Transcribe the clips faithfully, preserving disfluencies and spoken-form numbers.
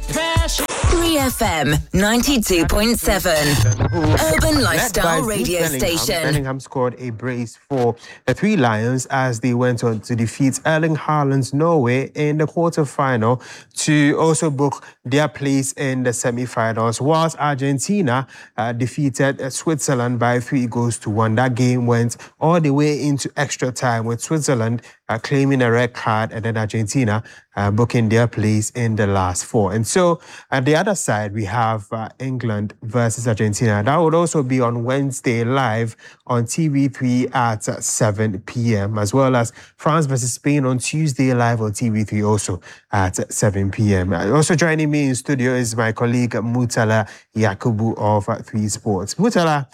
three F M ninety-two point seven. Urban Lifestyle Radio Bellingham. Station. Bellingham scored a brace for the Three Lions as they went on to defeat Erling Haaland's Norway in the quarter-final to also book their place in the semi-finals, whilst Argentina uh, defeated uh, Switzerland by three goals to one. That game went all the way into extra time with Switzerland uh, claiming a red card and then Argentina uh, booking their place in the last four. And so at the other side, we have uh, England versus Argentina. That would also be on Wednesday live on T V three at uh, seven p.m. as well as France versus Spain on Tuesday live on T V three also at uh, seven p.m. Uh, also joining me in studio is my colleague Mutala Yakubu of uh, Three Sports. Mutala,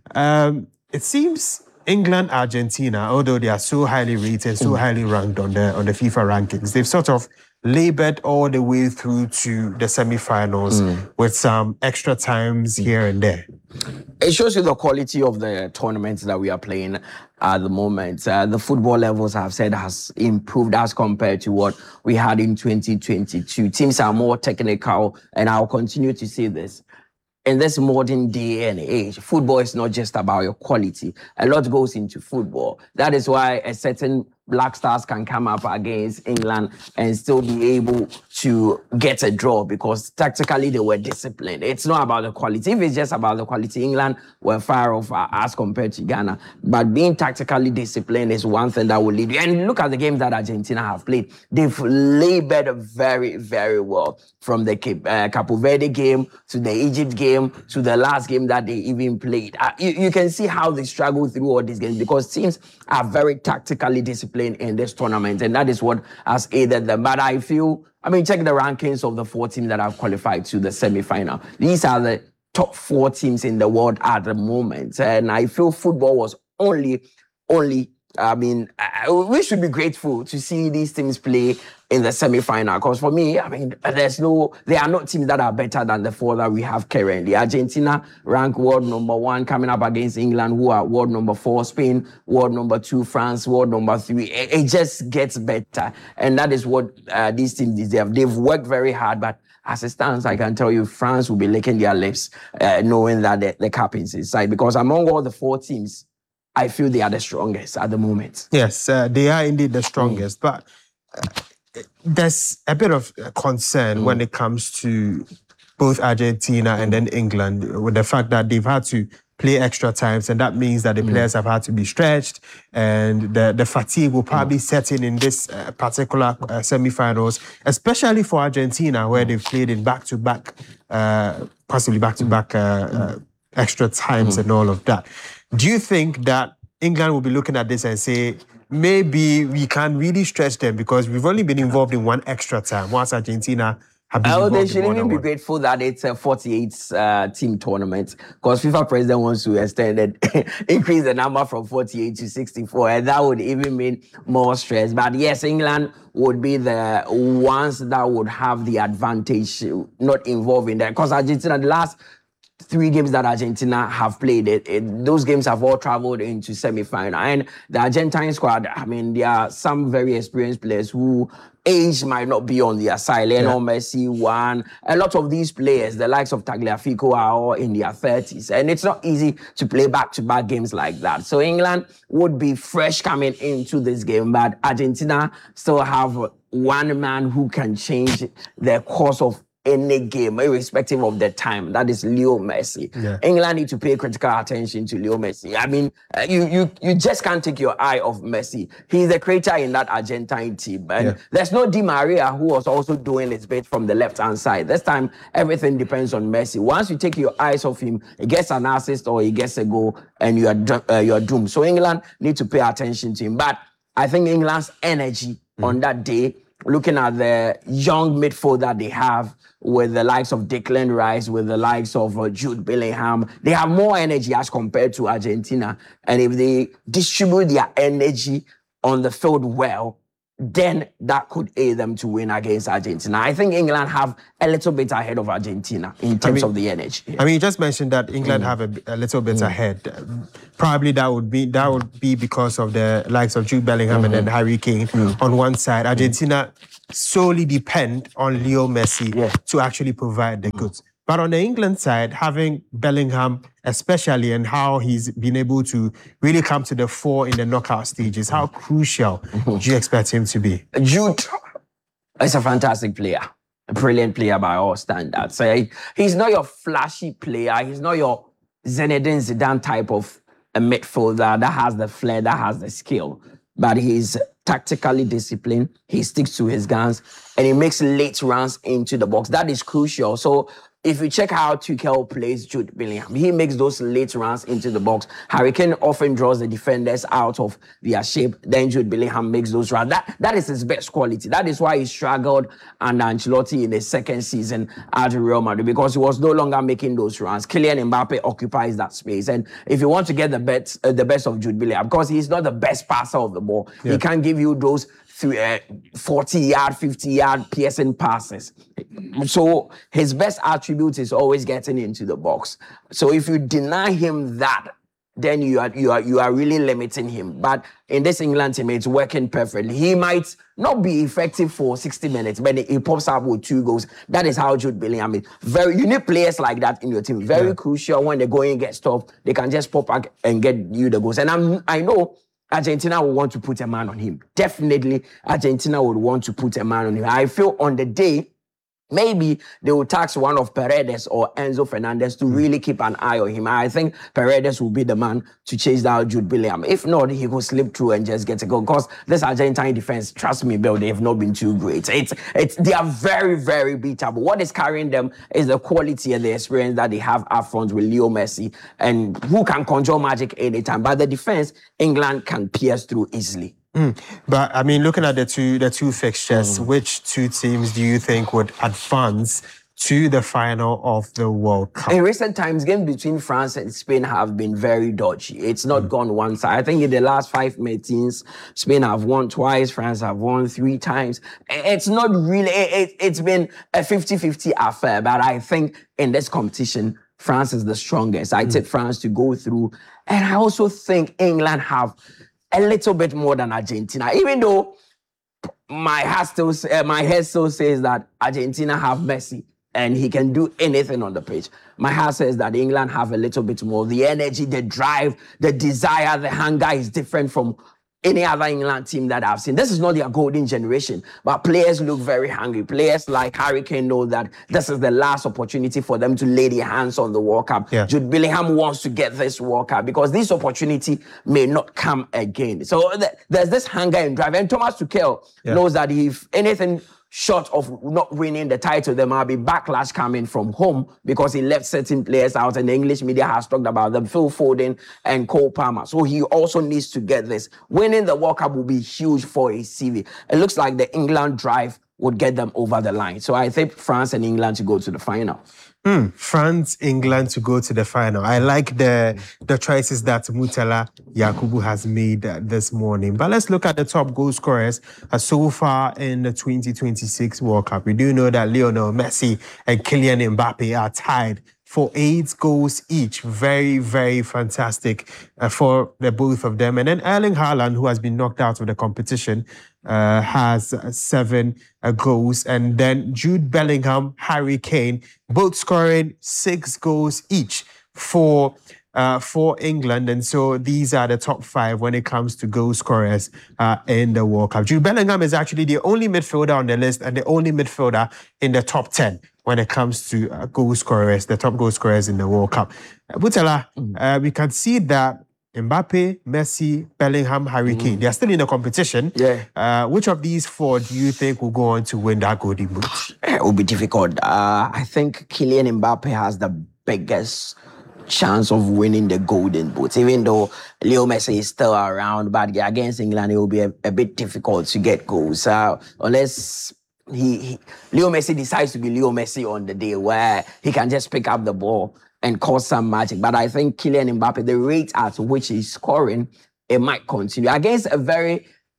um, it seems England, Argentina, although they are so highly rated, so highly ranked on the on the FIFA rankings, they've sort of labored all the way through to the semi-finals mm. with some extra times here and there. It shows you the quality of the tournaments that we are playing at the moment. Uh, the football levels, I've said, has improved as compared to what we had in twenty twenty-two. Teams are more technical, and I'll continue to say this. In this modern day and age, football is not just about your quality. A lot goes into football. That is why a certain Black Stars can come up against England and still be able to get a draw because tactically they were disciplined. It's not about the quality. If it's just about the quality, England were far off as compared to Ghana. But being tactically disciplined is one thing that will lead you. And look at the games that Argentina have played. They've labored very, very well. From the uh, Cape Verde game to the Egypt game to the last game that they even played. Uh, you, you can see how they struggle through all these games because teams are very tactically disciplined in this tournament, and that is what has aided them. But I feel, I mean, check the rankings of the four teams that have qualified to the semi-final. These are the top four teams in the world at the moment, and I feel football was only, only, I mean, I, we should be grateful to see these teams play in the semi-final. Because for me, I mean, there's no, there are not teams that are better than the four that we have currently. Argentina rank world number one, coming up against England, who are world number four, Spain, world number two, France, world number three. It, it just gets better. And that is what uh, these teams deserve. They've worked very hard, but as it stands, I can tell you, France will be licking their lips, uh, knowing that the, the cap is inside. Because among all the four teams, I feel they are the strongest at the moment. Yes, uh, they are indeed the strongest, mm. but uh, there's a bit of concern mm. when it comes to both Argentina mm. and then England with the fact that they've had to play extra times, and that means that the mm. players have had to be stretched, and the, the fatigue will probably mm. set in in this uh, particular uh, semi-finals, especially for Argentina, where mm. they've played in back-to-back, uh, possibly back-to-back uh, uh, extra times mm. and all of that. Do you think that England will be looking at this and say, maybe we can really stretch them because we've only been involved in one extra time, whilst Argentina have been oh, involved they should in even be grateful that it's a forty-eight uh, team tournament because FIFA president wants to extend it, increase the number from forty-eight to sixty-four, and that would even mean more stress. But yes, England would be the ones that would have the advantage not involved in that because Argentina, the last three games that Argentina have played, it, it, those games have all traveled into semi-final. And the Argentine squad, I mean, there are some very experienced players who age might not be on their side. Lionel yeah. Messi, Juan, a lot of these players, the likes of Tagliafico, are all in their thirties. And it's not easy to play back-to-back games like that. So England would be fresh coming into this game, but Argentina still have one man who can change the course of any game, irrespective of the time. That is Leo Messi. Yeah. England need to pay critical attention to Leo Messi. I mean, uh, you you you just can't take your eye off Messi. He's the creator in that Argentine team. And yeah. there's no Di Maria, who was also doing his bit from the left-hand side. This time, everything depends on Messi. Once you take your eyes off him, he gets an assist or he gets a goal and you are, uh, you are doomed. So England need to pay attention to him. But I think England's energy mm. on that day, looking at the young midfield that they have with the likes of Declan Rice, with the likes of uh, Jude Bellingham, they have more energy as compared to Argentina. And if they distribute their energy on the field well, then that could aid them to win against Argentina. I think England have a little bit ahead of Argentina in terms I mean, of the energy. I mean, you just mentioned that England mm. have a, a little bit mm. ahead. Probably that would be that would be because of the likes of Jude Bellingham mm-hmm. and then Harry Kane mm. on one side. Argentina mm. solely depend on Leo Messi yeah. to actually provide the goods. Mm. But on the England side, having Bellingham especially and how he's been able to really come to the fore in the knockout stages, how crucial mm-hmm. do you expect him to be? Jude is a fantastic player, a brilliant player by all standards. So he's not your flashy player. He's not your Zinedine Zidane type of a midfielder that has the flair, that has the skill. But he's tactically disciplined. He sticks to his guns and he makes late runs into the box. That is crucial. So if you check how Tuchel plays Jude Bellingham, he makes those late runs into the box. Harry Kane often draws the defenders out of their shape. Then Jude Bellingham makes those runs. That, that is his best quality. That is why he struggled under Ancelotti in the second season at Real Madrid, because he was no longer making those runs. Kylian Mbappe occupies that space. And if you want to get the best, uh, the best of Jude Bellingham, because he's not the best passer of the ball, yeah. he can't give you those forty-yard, fifty-yard piercing passes. So his best attribute is always getting into the box. So if you deny him that, then you are you are you are really limiting him. But in this England team, it's working perfectly. He might not be effective for sixty minutes, but he pops up with two goals. That is how Jude Bellingham is. Very, you need players like that in your team. Very yeah. crucial when they go and get stuff. They can just pop up and get you the goals. And I'm I know Argentina will want to put a man on him. Definitely, Argentina would want to put a man on him. I feel on the day, maybe they will tax one of Paredes or Enzo Fernandez to really keep an eye on him. I think Paredes will be the man to chase down Jude Bellingham. If not, he will slip through and just get a goal. Because this Argentine defense, trust me, Bill, they have not been too great. It's, it's, they are very, very beatable. What is carrying them is the quality and the experience that they have up front with Leo Messi, and who can conjure magic anytime. But the defense, England can pierce through easily. Mm. But I mean, looking at the two the two fixtures, mm. which two teams do you think would advance to the final of the World Cup? In recent times, games between France and Spain have been very dodgy. It's not mm. gone one side. I think in the last five meetings, Spain have won twice, France have won three times. It's not really, it, it's been a fifty-fifty affair, but I think in this competition, France is the strongest. I mm. tip France to go through. And I also think England have a little bit more than Argentina, even though my heart still, uh, my head still says that Argentina have Messi and he can do anything on the pitch. My heart says that England have a little bit more. The energy, the drive, the desire, the hunger is different from any other England team that I've seen. This is not their golden generation, but players look very hungry. Players like Harry Kane know that this is the last opportunity for them to lay their hands on the World Cup. Yeah. Jude Bellingham wants to get this World Cup because this opportunity may not come again. So th- there's this hunger and drive. And Thomas Tuchel yeah. knows that if anything short of not winning the title, there might be backlash coming from home because he left certain players out and the English media has talked about them, Phil Foden and Cole Palmer. So he also needs to get this. Winning the World Cup will be huge for his C V. It looks like the England drive would get them over the line. So I think France and England to go to the final. Mm, France, England to go to the final. I like the the choices that Mutala Yakubu has made uh, this morning. But let's look at the top goal scorers uh, so far in the twenty twenty-six World Cup. We do know that Lionel Messi and Kylian Mbappe are tied for eight goals each. Very, very fantastic uh, for the both of them. And then Erling Haaland, who has been knocked out of the competition, uh, has uh, seven uh, goals. And then Jude Bellingham, Harry Kane, both scoring six goals each for uh, for England. And so these are the top five when it comes to goal scorers uh, in the World Cup. Jude Bellingham is actually the only midfielder on the list and the only midfielder in the top ten when it comes to uh, goal scorers, the top goal scorers in the World Cup. Uh, Butala, mm. uh, we can see that Mbappe, Messi, Bellingham, Harry Kane, mm. they are still in the competition. Yeah. Uh, which of these four do you think will go on to win that Golden Boot? It will be difficult. Uh, I think Kylian Mbappe has the biggest chance of winning the Golden Boot, even though Leo Messi is still around. But against England, it will be a, a bit difficult to get goals. Uh, unless... He, he Leo Messi decides to be Leo Messi on the day where he can just pick up the ball and cause some magic. But I think Kylian Mbappe, the rate at which he's scoring, it might continue. Against a very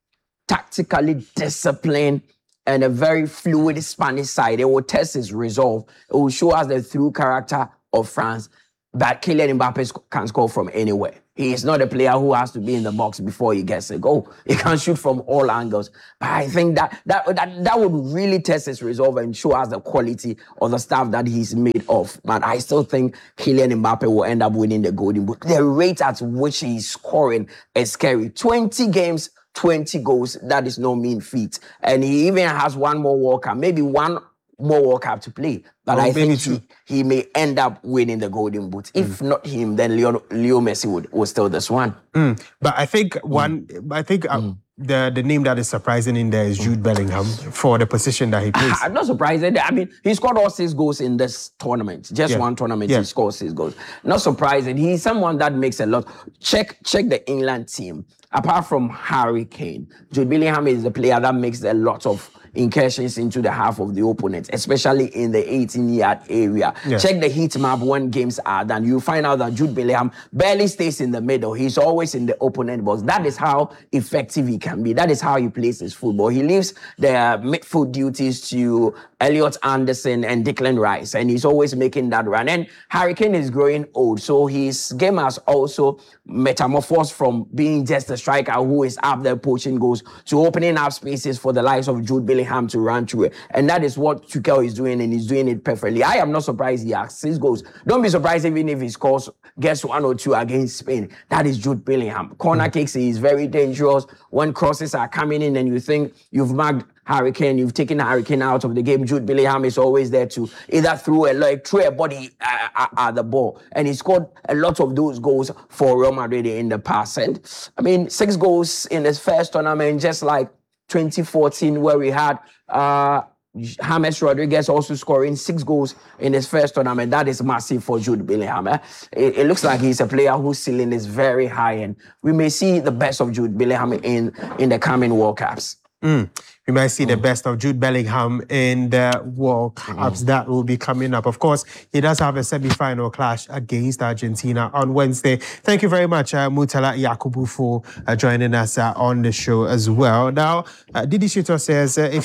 tactically disciplined and a very fluid Spanish side. It will test his resolve. It will show us the true character of France, that Kylian Mbappe can score from anywhere. He is not a player who has to be in the box before he gets a goal. He can shoot from all angles. But I think that that, that that would really test his resolve and show us the quality of the stuff that he's made of. But I still think Kylian Mbappe will end up winning the Golden Boot. The rate at which he's scoring is scary. twenty games, twenty goals. That is no mean feat. And he even has one more World Cup, maybe one more World Cup to play. But oh, I think he, he may end up winning the Golden Boot. If mm. not him, then Leo, Leo Messi would, would still this one. Mm. But I think one, mm. I think uh, mm. the the name that is surprising in there is Jude Bellingham for the position that he plays. I'm not surprised. I mean, he scored all six goals in this tournament. Just yeah. one tournament, yeah. he scored six goals. Not surprising. He's someone that makes a lot. Check check the England team. Apart from Harry Kane, Jude Bellingham is the player that makes a lot of incursions into the half of the opponent, especially in the eighteen-yard area. Yeah. Check the heat map when games are done. You find out that Jude Bellingham barely stays in the middle. He's always in the opponent box. That is how effective he can be. That is how he plays his football. He leaves the midfield duties to Elliot Anderson and Declan Rice, and he's always making that run. And Harry Kane is growing old, so his game has also metamorphosed from being just a striker who is up there poaching goals to opening up spaces for the likes of Jude Bellingham to run through it. And that is what Tuchel is doing, and he's doing it perfectly. I am not surprised he has six goals. Don't be surprised even if he scores, gets one or two against Spain. That is Jude Bellingham. Corner kicks, he is very dangerous. When crosses are coming in and you think you've marked Harry Kane, you've taken Harry Kane out of the game, Jude Bellingham is always there to either throw a leg, throw a body uh, at the ball. And he scored a lot of those goals for Real Madrid in the past. And I mean, six goals in his first tournament, just like twenty fourteen, where we had uh, James Rodriguez also scoring six goals in his first tournament. That is massive for Jude Bellingham. Eh? It, it looks like he's a player whose ceiling is very high, and we may see the best of Jude Bellingham in, in the coming World Cups. Mm. We might see mm. the best of Jude Bellingham in the World Cups mm. that will be coming up. Of course, he does have a semi-final clash against Argentina on Wednesday. Thank you very much, uh, Murtala Yakubu, for uh, joining us uh, on the show as well. Now, uh, Didi Shito says, uh,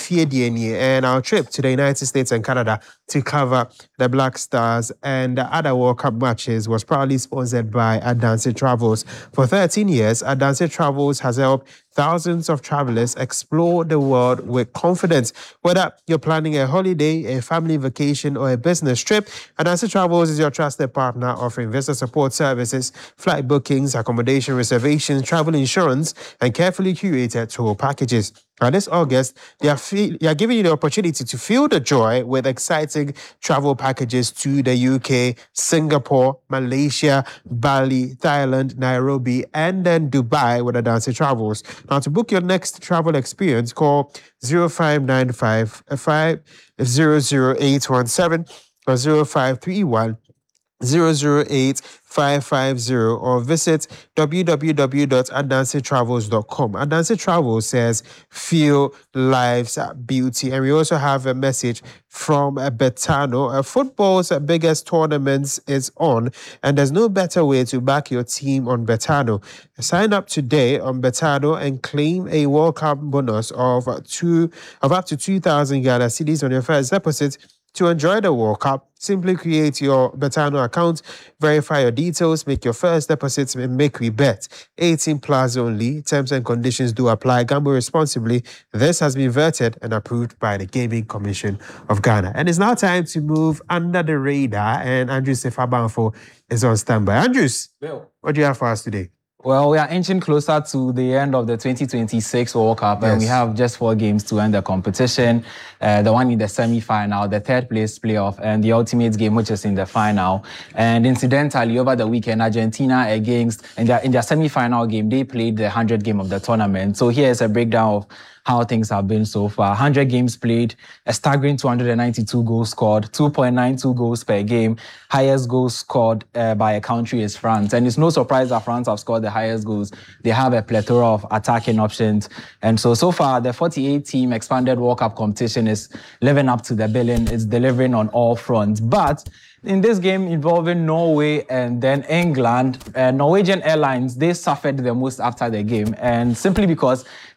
and our trip to the United States and Canada to cover the Black Stars and the other World Cup matches was proudly sponsored by Adanse Travels. For thirteen years, Adanse Travels has helped thousands of travelers explore the world with confidence. Whether you're planning a holiday, a family vacation, or a business trip, Adanse Travels is your trusted partner offering visa support services, flight bookings, accommodation reservations, travel insurance, and carefully curated tour packages. Now, this August, they are, feel, they are giving you the opportunity to feel the joy with exciting travel packages to the U K, Singapore, Malaysia, Bali, Thailand, Nairobi, and then Dubai with Adanse Travels. Now, to book your next travel experience, call zero five nine five, five zero zero eight one seven or zero five three one, zero zero eight five five zero or visit w w w dot adanse travels dot com. Adanse Travels says, feel life's beauty. And we also have a message from Betano. Uh, football's biggest tournament is on, and there's no better way to back your team on Betano. Sign up today on Betano and claim a World Cup bonus of two of up to two thousand Ghana cedis on your first deposit. To enjoy the World Cup, simply create your Betano account, verify your details, make your first deposit, and make we bet. eighteen plus only. Terms and conditions do apply. Gamble responsibly. This has been vetted and approved by the Gaming Commission of Ghana. And it's now time to move under the radar, and Andrew Sefabanfo is on standby. Andrews, Bill, what do you have for us today? Well, we are inching closer to the end of the twenty twenty-six World Cup, yes. and we have just four games to end the competition. Uh, the one in the semi-final, the third place playoff, and the ultimate game, which is in the final. And incidentally, over the weekend, Argentina against, in their, in their semi-final game, they played the hundredth game of the tournament. So here's a breakdown of how things have been so far. one hundred games played, a staggering two hundred ninety-two goals scored, two point nine two goals per game. Highest goals scored uh, by a country is France. And it's no surprise that France have scored the highest goals. They have a plethora of attacking options. And so, so far, the forty-eight team expanded World Cup competition is living up to the billing. It's delivering on all fronts. But in this game involving Norway and then England, uh, Norwegian Airlines, they suffered the most after the game. And simply because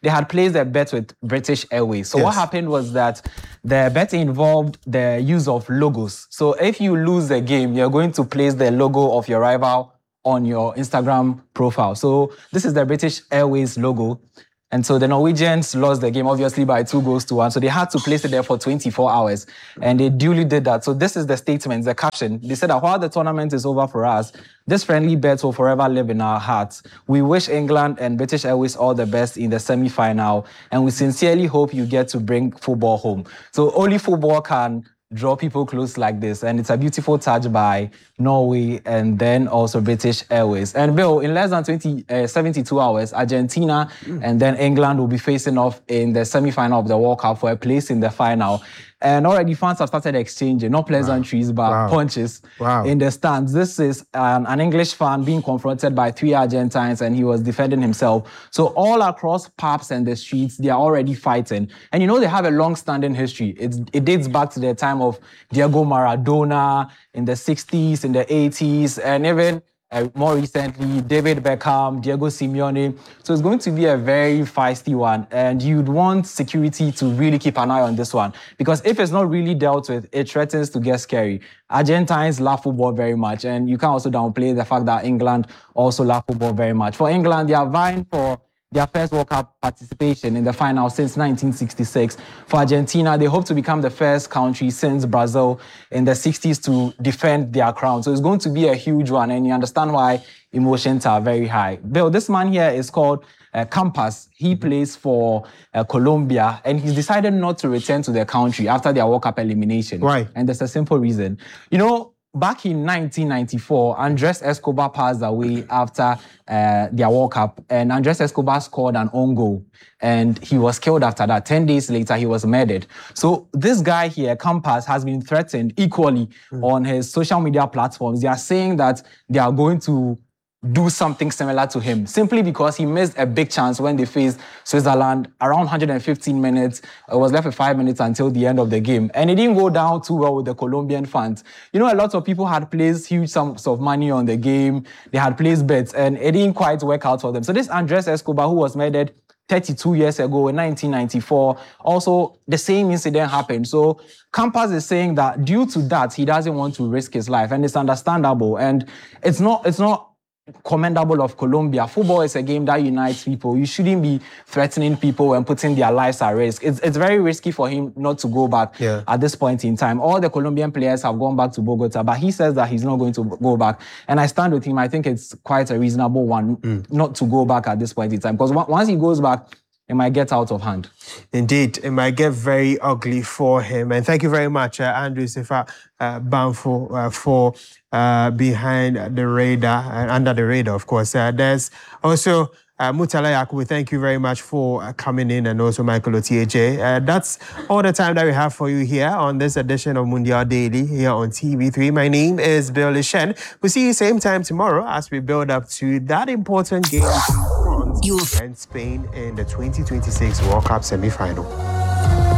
they had placed a bet with British Airways. So Yes. what happened was that the bet involved the use of logos. So if you lose the game, you're going to place the logo of your rival on your Instagram profile. So this is the British Airways logo. And so the Norwegians lost the game, obviously, by two goals to one. So they had to place it there for twenty-four hours. And they duly did that. So this is the statement, the caption. They said that while the tournament is over for us, this friendly bet will forever live in our hearts. We wish England and British Airways all the best in the semi-final. And we sincerely hope you get to bring football home. So only football can draw people close like this. And it's a beautiful touch by Norway and then also British Airways. And Bill, in less than twenty, uh, seventy-two hours, Argentina mm. and then England will be facing off in the semi-final of the World Cup for a place in the final. And already fans have started exchanging, not pleasantries, wow. but wow. punches wow. in the stands. This is um, an English fan being confronted by three Argentines and he was defending himself. So all across pubs and the streets, they are already fighting. And you know, they have a long-standing history. It's, it dates back to the time of Diego Maradona in the sixties, in the eighties, and even Uh, more recently, David Beckham, Diego Simeone. So it's going to be a very feisty one. And you'd want security to really keep an eye on this one. Because if it's not really dealt with, it threatens to get scary. Argentines love football very much. And you can also downplay the fact that England also love football very much. For England, they are vying for their first World Cup participation in the final since nineteen sixty-six. For Argentina, they hope to become the first country since Brazil in the sixties to defend their crown. So it's going to be a huge one, and you understand why emotions are very high. Bill, this man here is called uh, Campas. He plays for uh, Colombia, and he's decided not to return to their country after their World Cup elimination. Why? And there's a simple reason. You know, back in nineteen ninety-four, Andres Escobar passed away after uh, their World Cup, and Andres Escobar scored an own goal, and he was killed after that. Ten days later, he was murdered. So this guy here, Campas, has been threatened equally mm. on his social media platforms. They are saying that they are going to do something similar to him, simply because he missed a big chance when they faced Switzerland around one hundred fifteen minutes. It was left with five minutes until the end of the game. And it didn't go down too well with the Colombian fans. You know, a lot of people had placed huge sums of money on the game. They had placed bets, and it didn't quite work out for them. So this Andres Escobar, who was murdered thirty-two years ago in nineteen ninety-four, also the same incident happened. So Campas is saying that due to that, he doesn't want to risk his life, and it's understandable. And it's not, it's not commendable of Colombia. Football is a game that unites people. You shouldn't be threatening people and putting their lives at risk. It's, it's very risky for him not to go back yeah. at this point in time. All the Colombian players have gone back to Bogota, but he says that he's not going to go back. And I stand with him. I think it's quite a reasonable one mm. not to go back at this point in time, because once he goes back, it might get out of hand. Indeed, it might get very ugly for him. And thank you very much, uh, Andrew Sifa uh, Banfo, uh, for uh, behind the radar, and uh, under the radar, of course. Uh, there's also uh, Mutala Yakubu. Thank you very much for uh, coming in, and also Michael Otieje. Uh, that's all the time that we have for you here on this edition of Mundial Daily here on T V three. My name is Bill Lishen. We'll see you same time tomorrow as we build up to that important game between France and Spain in the twenty twenty-six World Cup semi-final.